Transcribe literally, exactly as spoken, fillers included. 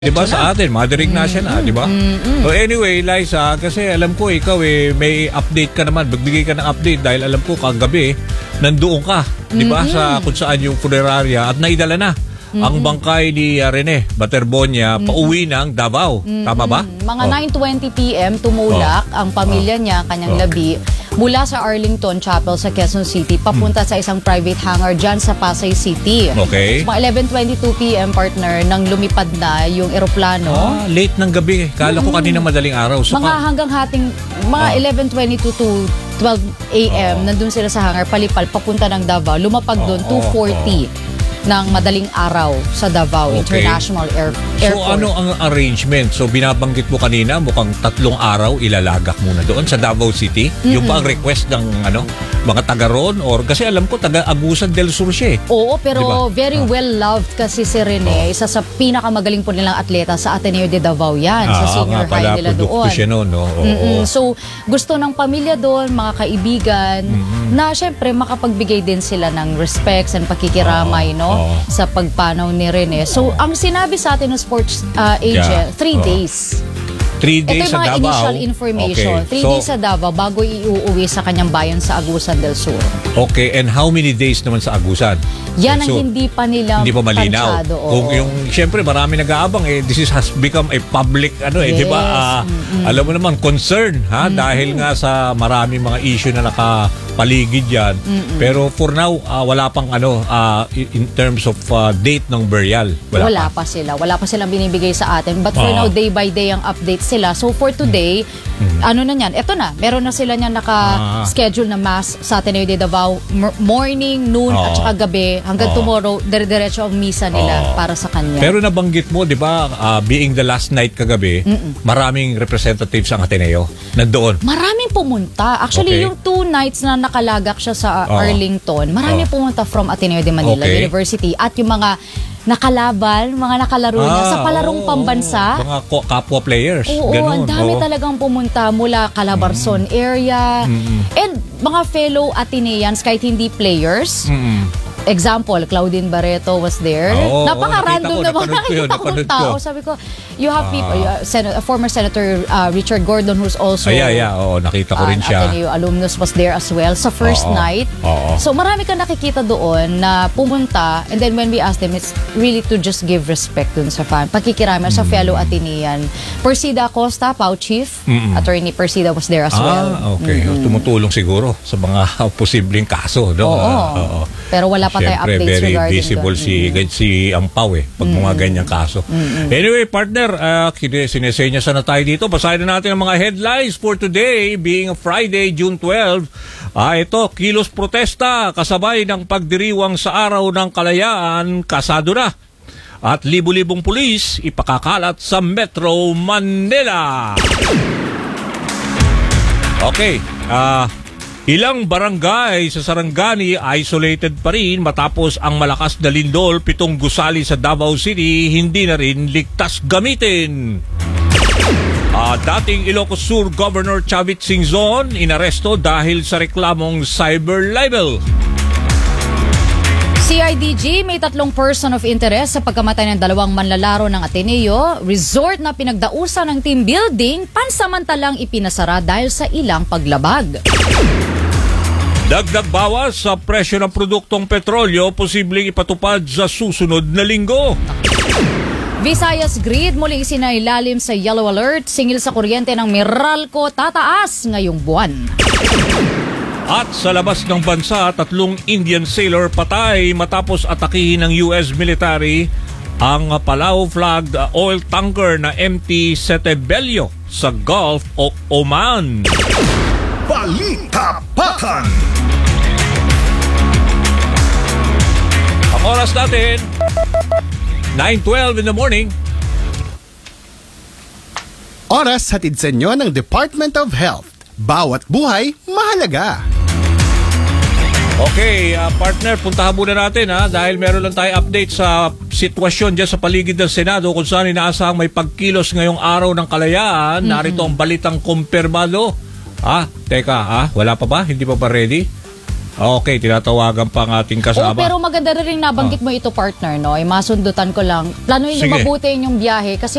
Diba sa atin, Mother Ignacia na, diba? So anyway, Liza, kasi alam ko ikaw eh, may update ka naman, magbigay ka ng update dahil alam ko kagabi, nandoon ka, diba? Mm-mm. Sa kung saan yung funeraria at naidala na mm-hmm. ang bangkay ni uh, Rene Baterbonia mm-hmm. pauwi ng Davao. Mm-hmm. Tama ba? Mga oh. nine twenty p m tumulak oh. ang pamilya oh. niya, kanyang oh. labi, mula sa Arlington Chapel sa Quezon City papunta hmm. sa isang private hangar dyan sa Pasay City. Okay. Mga eleven twenty-two p m partner nang lumipad na yung eroplano. Ah, late ng gabi. Kala mm-hmm. ko kanina madaling araw. So mga ka- hanggang hating mga ah. eleven twenty-two to twelve a m Oh. Nandun sila sa hangar, palipal papunta ng Davao. Lumapag doon oh. two forty oh. ng madaling araw sa Davao okay. International Air Airport. So ano ang arrangement? So binabanggit mo kanina mukhang tatlong araw ilalagak muna doon sa Davao City. Mm-mm. Yung pa ang request ng ano mga taga ron or kasi alam ko taga Agusan del Sur siya eh. Oo, pero diba? very ah. well loved kasi si Rene, oh. isa sa pinakamagaling po nilang atleta sa Ateneo de Davao yan, ah, sa senior nga pala, high nila doon. Siya noon, no? Oo. So gusto ng pamilya doon, mga kaibigan, mm-hmm. na syempre makapagbigay din sila ng respects and pakikiramay, oh. no? Oh. Sa pagpanaw ni Rene. So, ang sinabi sa atin ng sports uh, agent, yeah. three oh. days. Three days Ito yung mga sa Davao? Initial information. Okay. Three so, days sa Davao bago iuuwi sa kanyang bayan sa Agusan del Sur. Okay, and how many days naman sa Agusan? Yan ang so, hindi pa nila hindi pa malinaw. Tansyado, kung yung, siyempre marami nag-aabang eh, this is, has become a public, ano eh, yes. di ba? Uh, mm-hmm. Alam mo naman, concern, ha? Mm-hmm. Dahil nga sa marami mga issue na nakapaligid yan. Mm-hmm. Pero for now, uh, wala pang ano, uh, in terms of uh, date ng burial. Wala, wala pa. pa sila. Wala pa silang binibigay sa atin. But for uh-huh. now, day by day ang update sila. So for today, mm-hmm. ano na yan? Eto na, meron na sila niyan naka-schedule na mass sa Ateneo de Davao. Morning, noon, uh-huh. at saka gabi. Hanggang uh-huh. tomorrow, dire-diretso ang misa nila uh-huh. para sa kanya. Pero nabanggit mo, di ba, uh, being the last night kagabi, Mm-mm. maraming representatives ang Ateneo. Nandoon. Maraming pumunta. Actually, okay. yung two nights na nakalagak siya sa uh-huh. Arlington, maraming uh-huh. pumunta from Ateneo de Manila okay. University. At yung mga nakalaban, mga nakalaro ah, niya sa palarong oh, pambansa. Mga kapwa players. Oo, ganun. ang dami oh. talagang pumunta mula Calabarzon mm. area. Mm-mm. And mga fellow Ateneans, kahit hindi players. Mm-mm. Example, Claudine Barreto was there. Oh, Napaka-random oh, na mga nakita kong tao. Sabi ko, you have uh, people, uh, Sen- uh, former Senator uh, Richard Gordon who's also ay, yeah, yeah. Oh, nakita ko uh, rin siya. Ateneo alumnus was there as well sa first oh, night. Oh, oh. So marami kang nakikita doon na pumunta and then when we asked them, it's really to just give respect dun sa fan. Pakikirama mm. sa fellow Atenean. Persida Acosta, Pau Chief, Mm-mm. Attorney Persida was there as ah, well. Okay. Mm-hmm. Tumutulong siguro sa mga posibleng kaso. No? Oo. Uh, uh, Pero wala pa tayo updates very regarding visible doon. si mm-hmm. si Ampaw eh pag mm-hmm. mga ganyang kaso. Mm-hmm. Anyway, partner, uh, sinesenyasan na tayo dito. Basahin na natin ang mga headlines for today being Friday, June twelfth. Ah, ito, kilos protesta kasabay ng pagdiriwang sa Araw ng Kalayaan, kasado na. At libu-libong pulis ipakakalat sa Metro Manila. Okay, ah uh, ilang barangay sa Sarangani isolated pa rin matapos ang malakas na lindol. Pitong gusali sa Davao City hindi na rin ligtas gamitin. Uh, dating Ilocos Sur Governor Chavit Singzon inaresto dahil sa reklamong cyber libel. C I D G may tatlong person of interest sa pagkamatay ng dalawang manlalaro ng Ateneo. Resort na pinagdausan ng team building pansamantalang ipinasara dahil sa ilang paglabag. Dagdag bawas sa presyo ng produktong petrolyo, posibleng ipatupad sa susunod na linggo. Visayas Grid muling isinailalim sa yellow alert. Singil sa kuryente ng Meralco tataas ngayong buwan. At sa labas ng bansa, tatlong Indian sailor patay matapos atakihin ng U S military ang Palau-flagged oil tanker na M T Setebello sa Gulf of Oman. Balitapakan. Ang oras natin, nine twelve in the morning. Oras hatid sa inyo ng Department of Health. Bawat buhay, mahalaga. Okay, uh, partner, puntahan muna natin ha, dahil meron lang tayo update sa sitwasyon dyan sa paligid ng Senado kung saan inaasahang may pagkilos ngayong araw ng kalayaan. Mm-hmm. Narito ang balitang kumpirmado. Ah, teka, ah, wala pa ba? Hindi pa ba ready? Okay, tinatawagan pa ang ating Oo, kasama. pero maganda na rin nabanggit mo ito, partner, no? Ay masundutan ko lang. Planuhin Sige. nyo mabuti yung biyahe kasi